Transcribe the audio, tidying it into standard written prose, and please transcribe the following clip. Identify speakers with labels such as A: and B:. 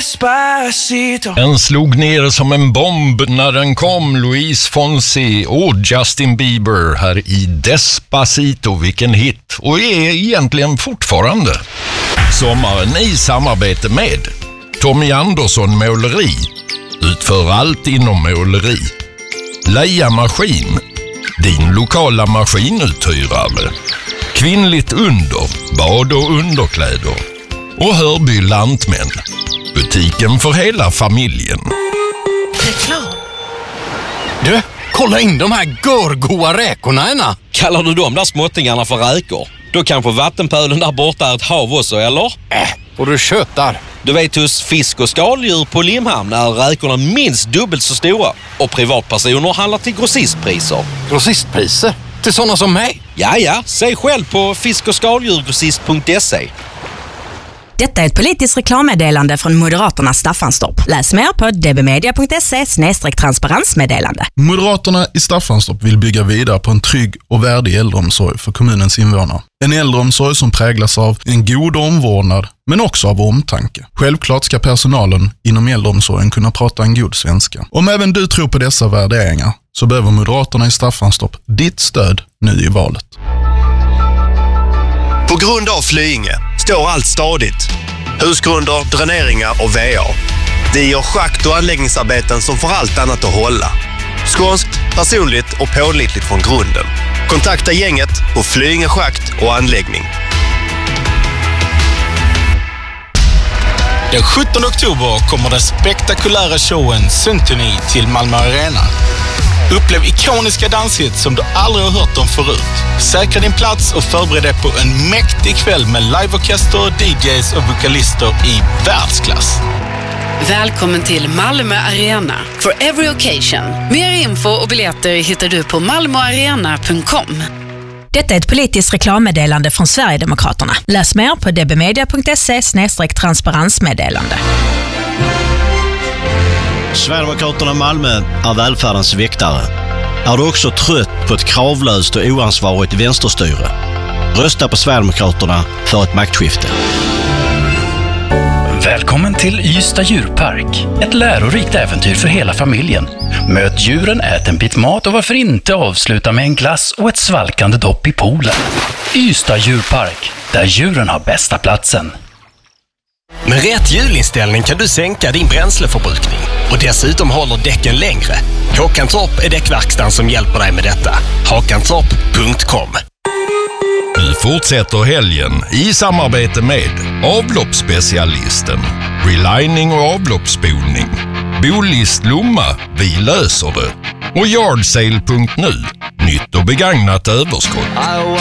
A: Despacito.
B: Den slog ner som en bomb när den kom, Luis Fonsi och Justin Bieber här i Despacito. Vilken hit, och är egentligen fortfarande. Sommaren i samarbete med Tommy Andersson Måleri. Utför allt inom måleri. Leia Maskin, din lokala maskinuthyrare. Kvinnligt under, bad och underkläder. Och Hörby Lantmän, butiken för hela familjen.
A: Reklam.
C: Du, kolla in de här görgoa räkorna, Anna.
D: Kallar du de där småttingarna för räkor? Då kanske vattenpölen där borta är ett hav också, eller?
C: Och du tjötar.
D: Du vet, hos fisk- och skaldjur på Limhamn är räkorna minst dubbelt så stora. Och privatpersoner handlar till grossistpriser.
C: Grossistpriser? Till sådana som mig?
D: Ja, säg själv på fisk- och skaldjurgrossist.se.
E: Detta är ett politiskt reklammeddelande från Moderaterna Staffanstorp. Läs mer på dbmedia.se/transparensmeddelande.
F: Moderaterna i Staffanstorp vill bygga vidare på en trygg och värdig äldreomsorg för kommunens invånare. En äldreomsorg som präglas av en god omvårdnad, men också av omtanke. Självklart ska personalen inom äldreomsorgen kunna prata en god svenska. Om även du tror på dessa värderingar så behöver Moderaterna i Staffanstorp ditt stöd nu i valet.
G: På grund av Flyinge står allt stadigt. Husgrunder, dräneringar och VA. Vi gör schakt- och anläggningsarbeten som får allt annat att hålla. Skånskt, personligt och pålitligt från grunden. Kontakta gänget på Flyinge schakt och anläggning.
H: Den 17 oktober kommer den spektakulära showen Symphony till Malmö Arena. Upplev ikoniska danshits som du aldrig har hört om förut. Säkra din plats och förbered dig på en mäktig kväll med liveorkester, DJs och vokalister i världsklass.
I: Välkommen till Malmö Arena for every occasion. Mer info och biljetter hittar du på malmoarena.com.
E: Detta är ett politiskt reklammeddelande från Sverigedemokraterna. Läs mer på dbmedia.se/transparensmeddelande.
J: Sverigedemokraterna Malmö är välfärdens väktare. Är du också trött på ett kravlöst och oansvarigt vänsterstyre? Rösta på Sverigedemokraterna för ett maktskifte.
K: Välkommen till Ystad djurpark. Ett lärorikt äventyr för hela familjen. Möt djuren, ät en bit mat och varför inte avsluta med en glass och ett svalkande dopp i poolen. Ystad djurpark, där djuren har bästa platsen.
L: Med rätt hjulinställning kan du sänka din bränsleförbrukning och dessutom håller däcken längre. Håkantorp är däckverkstan som hjälper dig med detta. Håkantorp.com.
B: Nu fortsätter helgen i samarbete med avloppsspecialisten, relining och avloppsspolning, Bolist Lomma, vi löser det, och Yardsale.nu, nytt och begagnat överskott.